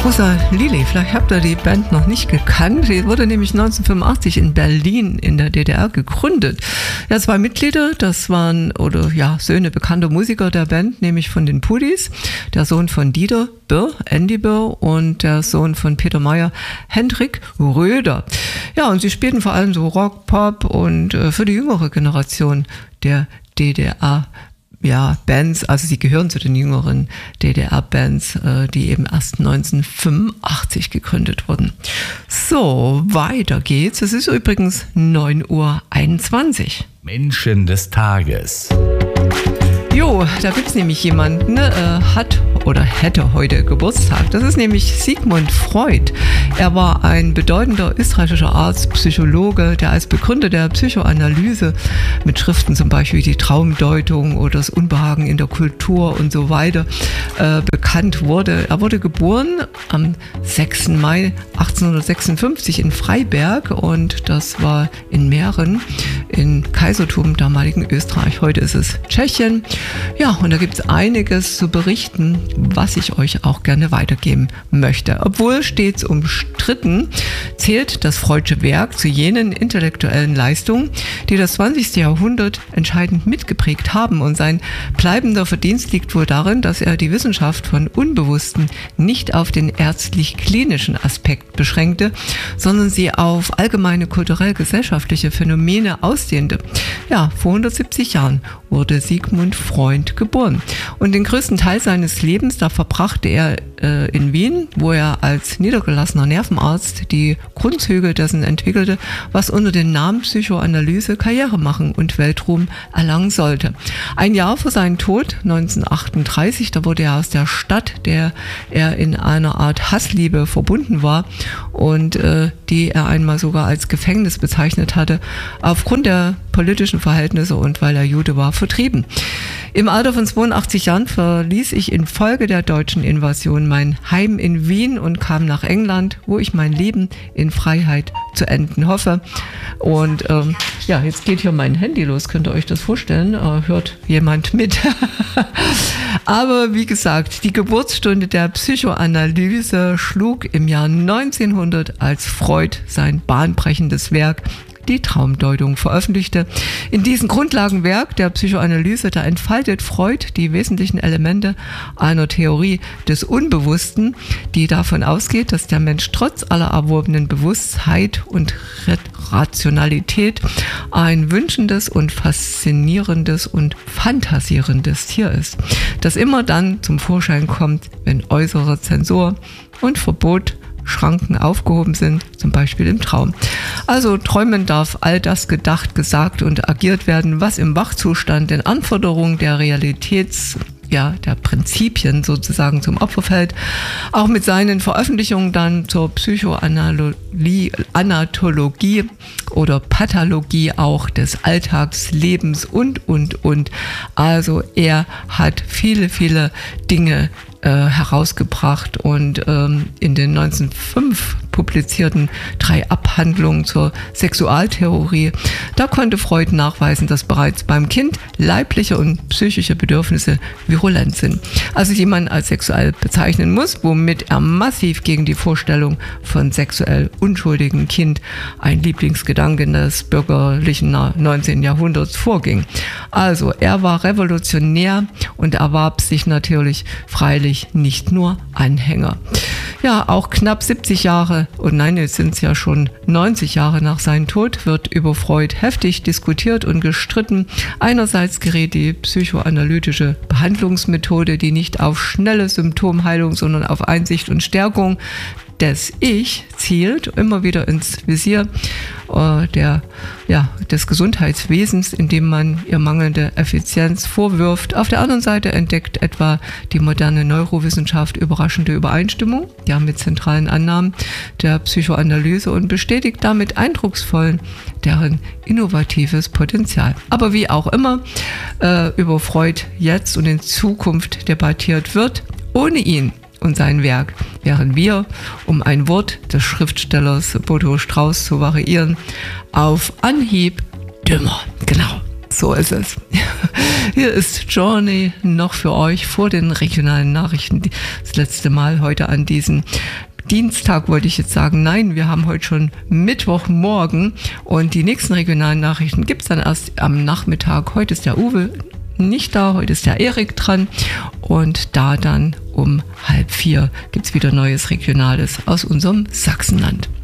Rosa Lily, vielleicht habt ihr die Band noch nicht gekannt. Sie wurde nämlich 1985 in Berlin in der DDR gegründet. Ja, 2 Mitglieder, das waren Söhne bekannter Musiker der Band, nämlich von den Pudis, der Sohn von Dieter Birr, Andy Birr, und der Sohn von Peter Mayer, Hendrik Röder. Ja, und sie spielten vor allem so Rock, Pop und für die jüngere Generation der DDR Bands, also sie gehören zu den jüngeren DDR-Bands, die eben erst 1985 gegründet wurden. So, weiter geht's. Es ist übrigens 9:21 Uhr. Menschen des Tages. Jo, da gibt's nämlich jemanden, hat oder hätte heute Geburtstag. Das ist nämlich Sigmund Freud. Er war ein bedeutender österreichischer Arzt, Psychologe, der als Begründer der Psychoanalyse mit Schriften zum Beispiel die Traumdeutung oder das Unbehagen in der Kultur und so weiter bekannt wurde. Er wurde geboren am 6. Mai 1856 in Freiberg, und das war in Mähren im Kaisertum damaligen Österreich. Heute ist es Tschechien. Ja, und da gibt es einiges zu berichten, was ich euch auch gerne weitergeben möchte. Obwohl stets umstritten, zählt das Freudsche Werk zu jenen intellektuellen Leistungen, die das 20. Jahrhundert entscheidend mitgeprägt haben. Und sein bleibender Verdienst liegt wohl darin, dass er die Wissenschaft von Unbewussten nicht auf den ärztlich-klinischen Aspekt beschränkte, sondern sie auf allgemeine kulturell-gesellschaftliche Phänomene ausdehnte. Ja, vor 170 Jahren wurde Sigmund Freud geboren. Und den größten Teil seines Lebens, da verbrachte er in Wien, wo er als niedergelassener Nervenarzt die Grundzüge dessen entwickelte, was unter dem Namen Psychoanalyse Karriere machen und Weltruhm erlangen sollte. Ein Jahr vor seinem Tod, 1938, da wurde er aus der Stadt, der er in einer Art Hassliebe verbunden war und die er einmal sogar als Gefängnis bezeichnet hatte, aufgrund der politischen Verhältnisse und weil er Jude war, vertrieben. Im Alter von 82 Jahren verließ ich infolge der deutschen Invasion mein Heim in Wien und kam nach England, wo ich mein Leben in Freiheit zu enden hoffe. Und jetzt geht hier mein Handy los, könnt ihr euch das vorstellen? Hört jemand mit? Aber wie gesagt, die Geburtsstunde der Psychoanalyse schlug im Jahr 1900, als Freud sein bahnbrechendes Werk Die Traumdeutung veröffentlichte. In diesem Grundlagenwerk der Psychoanalyse, da entfaltet Freud die wesentlichen Elemente einer Theorie des Unbewussten, die davon ausgeht, dass der Mensch trotz aller erworbenen Bewusstheit und Rationalität ein wünschendes und faszinierendes und fantasierendes Tier ist, das immer dann zum Vorschein kommt, wenn äußere Zensur und Verbot Schranken aufgehoben sind, zum Beispiel im Traum. Also träumen darf all das gedacht, gesagt und agiert werden, was im Wachzustand den Anforderungen der der Prinzipien sozusagen zum Opfer fällt. Auch mit seinen Veröffentlichungen dann zur Psychoanatologie oder Pathologie auch des Alltagslebens und. Also er hat viele, viele Dinge herausgebracht und in den 1905 publizierten 3 Abhandlungen zur Sexualtheorie, da konnte Freud nachweisen, dass bereits beim Kind leibliche und psychische Bedürfnisse virulent sind. Also die man als sexuell bezeichnen muss, womit er massiv gegen die Vorstellung von sexuell unschuldigen Kind, ein Lieblingsgedanke des bürgerlichen 19. Jahrhunderts, vorging. Also er war revolutionär und erwarb sich natürlich freilich nicht nur Anhänger. Ja, auch knapp 70 Jahre, und nein, jetzt sind es ja schon 90 Jahre nach seinem Tod, wird über Freud heftig diskutiert und gestritten. Einerseits gerät die psychoanalytische Behandlungsmethode, die nicht auf schnelle Symptomheilung, sondern auf Einsicht und Stärkung des Ich zielt, immer wieder ins Visier des Gesundheitswesens, indem man ihr mangelnde Effizienz vorwirft. Auf der anderen Seite entdeckt etwa die moderne Neurowissenschaft überraschende Übereinstimmung mit zentralen Annahmen der Psychoanalyse und bestätigt damit eindrucksvoll deren innovatives Potenzial. Aber wie auch immer über Freud jetzt und in Zukunft debattiert wird, ohne ihn und sein Werk wären wir, um ein Wort des Schriftstellers Bodo Strauß zu variieren, auf Anhieb dümmer. Genau. So ist es. Hier ist Journey noch für euch vor den regionalen Nachrichten. Das letzte Mal heute an diesem Dienstag wollte ich jetzt sagen. Nein, wir haben heute schon Mittwochmorgen und die nächsten regionalen Nachrichten gibt es dann erst am Nachmittag. Heute ist der Uwe nicht da, heute ist der Erik dran und da dann um 3:30 gibt es wieder Neues Regionales aus unserem Sachsenland.